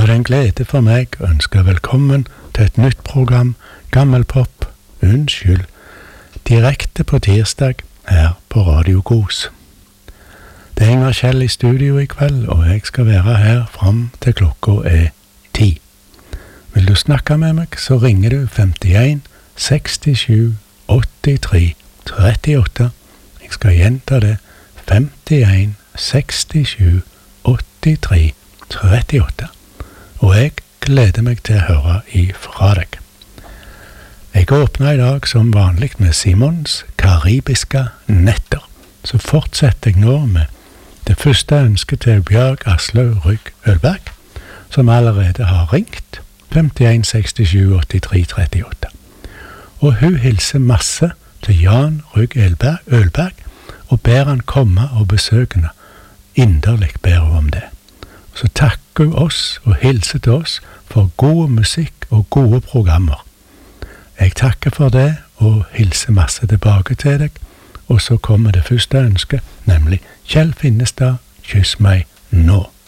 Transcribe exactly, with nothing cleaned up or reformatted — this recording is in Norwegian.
det er en glede for meg å ønske velkommen til et nytt program, Gammelpop, unnskyld, direkte på tirsdag her på Radio Gos. Det er Inger Kjell i studio i kveld, og jeg skal være her fram til klokka er ti. Vil du snakke med meg, så ringer du femtien sekstisju åttitre trettiåtte. Jeg skal gjenta det, femtien sekstisju åttitre trettiåtte. Og jeg gleder meg til å høre ifra deg. Jeg åpner i dag som vanlig med Simons karibiske netter. Så fortsetter jeg nå med det første ønsket til Bjørg Aslaug Rygg Ølberg, som allerede har ringt, femtien sekstisju åttitre trettiåtte. Og hun hilser masse til Jan Rygg Ølberg, Ølberg og ber han komme og besøke henne. Inderlig ber hun om det. Så takker hun oss og hilser til oss for god musikk og gode programmer. Jeg takker for det og hilser masse tilbake til deg, og så kommer det første ønsket, nemlig Kjell Finnestad, kyss meg nå.